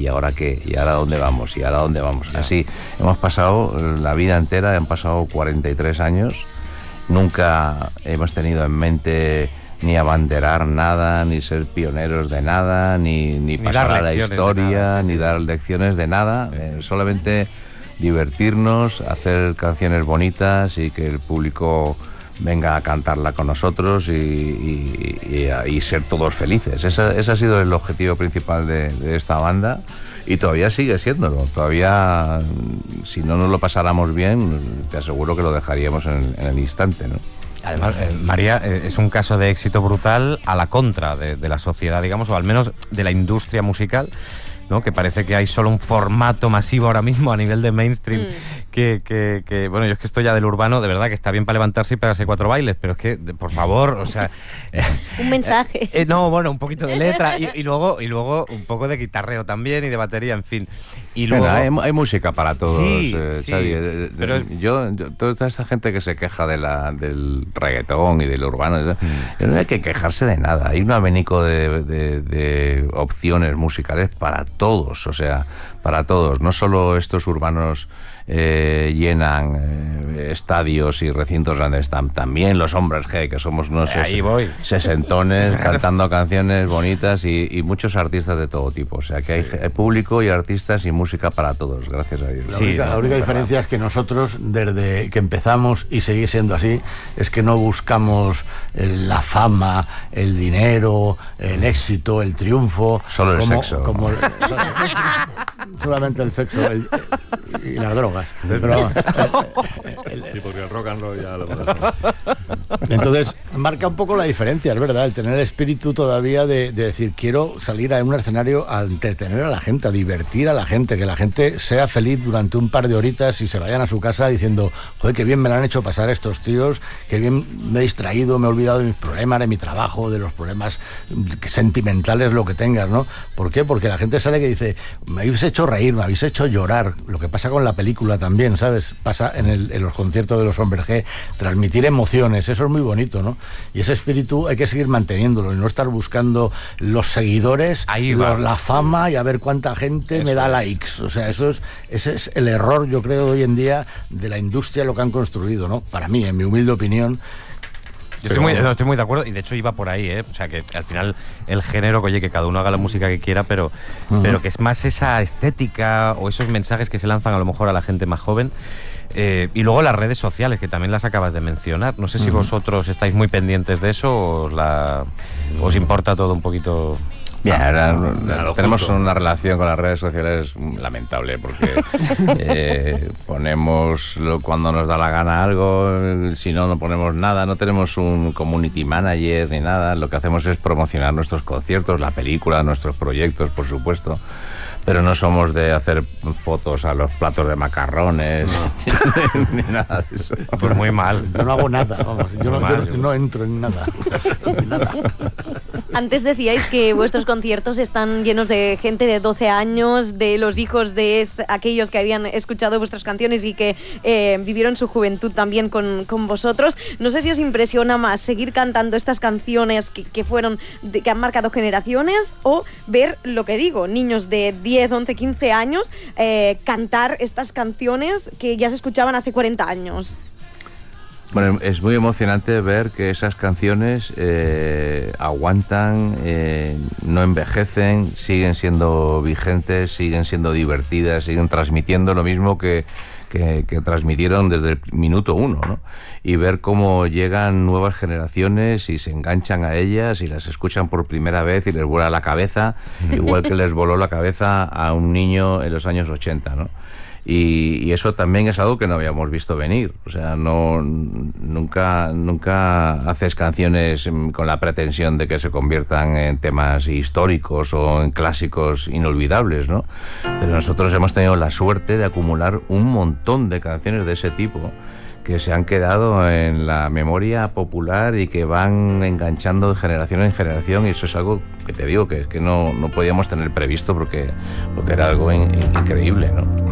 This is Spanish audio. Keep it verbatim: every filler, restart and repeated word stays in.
¿y ahora qué? ¿Y ahora dónde vamos? ¿Y ahora dónde vamos? Yeah. Así, hemos pasado la vida entera, han pasado cuarenta y tres años, nunca hemos tenido en mente ni abanderar nada, ni ser pioneros de nada, ni, ni, ni pasar a la historia, nada, sí, ni sí. dar lecciones de nada, sí. eh, solamente divertirnos, hacer canciones bonitas y que el público venga a cantarla con nosotros y, y, y, y ser todos felices. Ese, ese ha sido el objetivo principal de, de esta banda y todavía sigue siéndolo. Todavía, si no nos lo pasáramos bien, te aseguro que lo dejaríamos en, en el instante, ¿no? Además, eh, María, eh, es un caso de éxito brutal a la contra de, de la sociedad, digamos, o al menos de la industria musical, ¿no? Que parece que hay solo un formato masivo ahora mismo a nivel de mainstream, mm. que, que, que, bueno, yo es que estoy ya del urbano, de verdad que está bien para levantarse y pegarse cuatro bailes, pero es que, por favor, o sea... un mensaje. Eh, eh, no, bueno, un poquito de letra y, y, luego, y luego un poco de guitarreo también y de batería, en fin. Y luego... Bueno, hay, hay música para todos, sí, eh, sí, Xavi. Pero es... yo, yo, toda esta gente que se queja de la, del reggaetón y del urbano, mm. no hay que quejarse de nada, hay un abanico de, de, de opciones musicales para todos, o sea, para todos, no solo estos urbanos eh, llenan eh, estadios y recintos grandes, también los hombres G, que somos unos Ahí voy. sesentones cantando canciones bonitas y, y muchos artistas de todo tipo, o sea que hay, hay público y artistas y música para todos, gracias a Dios. La única, la única diferencia es que nosotros, desde que empezamos, y sigue siendo así, es que no buscamos la fama, el dinero, el éxito, el triunfo. Solo el como, sexo. Como, solamente el sexo el, y las drogas. Pero, el, el, sí, porque el rock and roll ya lo pasa. Entonces, marca un poco la diferencia, es verdad, el tener el espíritu todavía de, de decir, quiero salir a un escenario a entretener a la gente, a divertir a la gente, que la gente sea feliz durante un par de horitas y se vayan a su casa diciendo, joder, qué bien me lo han hecho pasar estos tíos, qué bien me he distraído, me he olvidado de mis problemas, de mi trabajo, de los problemas sentimentales, lo que tengas, ¿no? ¿Por qué? Porque la gente sale que dice, me habéis hecho reír, me habéis hecho llorar, lo que pasa con la película también, ¿sabes? Pasa en, el, en los conciertos de los Hombres G, transmitir emociones, eso es muy bonito, ¿no? Y ese espíritu hay que seguir manteniéndolo y no estar buscando los seguidores, los, la fama y a ver cuánta gente eso me da es. likes, o sea, eso es, ese es el error, yo creo, hoy en día de la industria, lo que han construido, ¿no? Para mí, en mi humilde opinión. Yo estoy muy, no, estoy muy de acuerdo y de hecho iba por ahí, ¿eh? O sea que al final el género, oye, que cada uno haga la música que quiera, pero, uh-huh. pero que es más esa estética o esos mensajes que se lanzan a lo mejor a la gente más joven. Eh, y luego las redes sociales, que también las acabas de mencionar. No sé si uh-huh. vosotros estáis muy pendientes de eso o os, la, os importa todo un poquito... Bien, ahora, no, tenemos justo. una relación con las redes sociales lamentable porque eh, ponemos lo, cuando nos da la gana algo, si no, no ponemos nada, no tenemos un community manager ni nada, lo que hacemos es promocionar nuestros conciertos, la película, nuestros proyectos, por supuesto. Pero no somos de hacer fotos a los platos de macarrones no. ni nada de eso. Pues muy mal. Yo no hago nada, vamos. Yo, no, mal, yo no entro en nada. en nada. Antes decíais que vuestros conciertos están llenos de gente de doce años, de los hijos de aquellos que habían escuchado vuestras canciones y que eh, vivieron su juventud también con, con vosotros. No sé si os impresiona más seguir cantando estas canciones que, que fueron de, que han marcado generaciones o ver lo que digo, niños de diez, once, quince años eh, cantar estas canciones que ya se escuchaban hace cuarenta años. Bueno, es muy emocionante ver que esas canciones eh, aguantan, eh, no envejecen, siguen siendo vigentes, siguen siendo divertidas, siguen transmitiendo lo mismo que, que, que transmitieron desde el minuto uno, ¿no? Y ver cómo llegan nuevas generaciones y se enganchan a ellas y las escuchan por primera vez y les vuela la cabeza, igual que les voló la cabeza a un niño en los años ochenta, ¿no? Y, y eso también es algo que no habíamos visto venir. O sea, no nunca nunca haces canciones con la pretensión de que se conviertan en temas históricos o en clásicos inolvidables, ¿no? Pero nosotros hemos tenido la suerte de acumular un montón de canciones de ese tipo que se han quedado en la memoria popular y que van enganchando de generación en generación, y eso es algo que te digo que, que no, no podíamos tener previsto porque, porque era algo in, increíble, ¿no?